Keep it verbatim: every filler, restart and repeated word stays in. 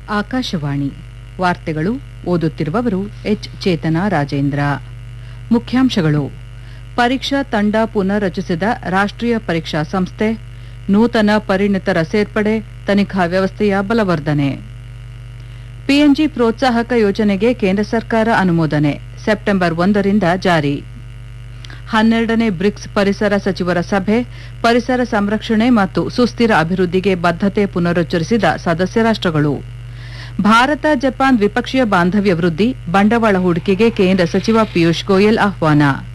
ಆಕಾಶವಾಣಿ ವಾರ್ತೆಗಳು ಓದುತ್ತಿರುವವರು ಎಚ್ ಚೇತನಾ ರಾಜೇಂದ್ರ. ಮುಖ್ಯಾಂಶಗಳು: ಪರೀಕ್ಷಾ ತಂಡ ಪುನರ್ ರಚಿಸಿದ ರಾಷ್ಟ್ರೀಯ ಪರೀಕ್ಷಾ ಸಂಸ್ಥೆ, ನೂತನ ಪರಿಣಿತರ ಸೇರ್ಪಡೆ, ತನಿಖಾ ವ್ಯವಸ್ಥೆಯ ಬಲವರ್ಧನೆ. ಪಿಎನ್ಜಿ ಪ್ರೋತ್ಸಾಹಕ ಯೋಜನೆಗೆ ಕೇಂದ್ರ ಸರ್ಕಾರ ಅನುಮೋದನೆ, ಸೆಪ್ಟೆಂಬರ್ ಒಂದರಿಂದ ಜಾರಿ. ಹನ್ನೆರಡನೇ ಬ್ರಿಕ್ಸ್ ಪರಿಸರ ಸಚಿವರ ಸಭೆ, ಪರಿಸರ ಸಂರಕ್ಷಣೆ ಮತ್ತು ಸುಸ್ಥಿರ ಅಭಿವೃದ್ಧಿಗೆ ಬದ್ಧತೆ ಪುನರುಚ್ಚರಿಸಿದ ಸದಸ್ಯ ರಾಷ್ಟ್ರಗಳು. ಭಾರತ ಜಪಾನ್ ದ್ವಿಪಕ್ಷೀಯ ಬಾಂಧವ್ಯ ವೃದ್ಧಿ, ಬಂಡವಾಳ ಹೂಡಿಕೆಗೆ ಕೇಂದ್ರ ಸಚಿವ ಪಿಯೂಷ್ ಗೋಯಲ್ ಆಹ್ವಾನ.